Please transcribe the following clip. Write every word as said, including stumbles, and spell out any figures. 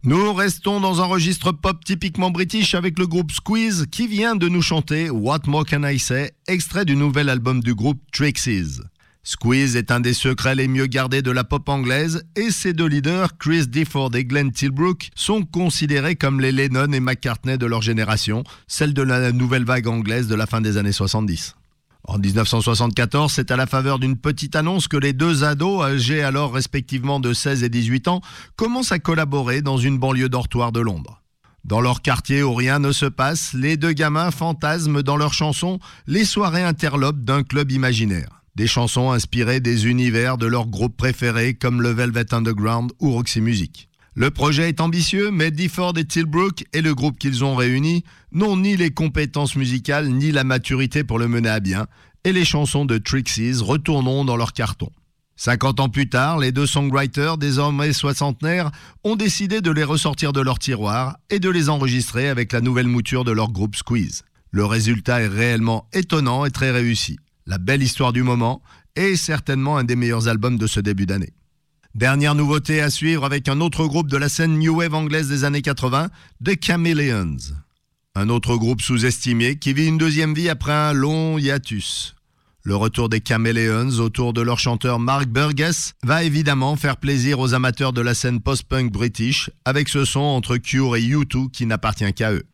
Nous restons dans un registre pop typiquement british avec le groupe Squeeze qui vient de nous chanter What More Can I Say, extrait du nouvel album du groupe Trixie's. Squeeze est un des secrets les mieux gardés de la pop anglaise et ses deux leaders, Chris Difford et Glenn Tilbrook, sont considérés comme les Lennon et McCartney de leur génération, celle de la nouvelle vague anglaise de la fin des années soixante-dix. En dix-neuf cent soixante-quatorze, c'est à la faveur d'une petite annonce que les deux ados, âgés alors respectivement de seize et dix-huit ans, commencent à collaborer dans une banlieue dortoir de Londres. Dans leur quartier où rien ne se passe, les deux gamins fantasment dans leurs chansons les soirées interlopes d'un club imaginaire. Des chansons inspirées des univers de leurs groupes préférés comme le Velvet Underground ou Roxy Music. Le projet est ambitieux, mais Difford et Tilbrook et le groupe qu'ils ont réuni n'ont ni les compétences musicales ni la maturité pour le mener à bien, et les chansons de Trixie's retourneront dans leur carton. cinquante ans plus tard, les deux songwriters, désormais soixantenaires, ont décidé de les ressortir de leur tiroir et de les enregistrer avec la nouvelle mouture de leur groupe Squeeze. Le résultat est réellement étonnant et très réussi. La belle histoire du moment est certainement un des meilleurs albums de ce début d'année. Dernière nouveauté à suivre avec un autre groupe de la scène New Wave anglaise des années quatre-vingts, The Chameleons. Un autre groupe sous-estimé qui vit une deuxième vie après un long hiatus. Le retour des Chameleons autour de leur chanteur Mark Burgess va évidemment faire plaisir aux amateurs de la scène post-punk british avec ce son entre Cure et U deux qui n'appartient qu'à eux.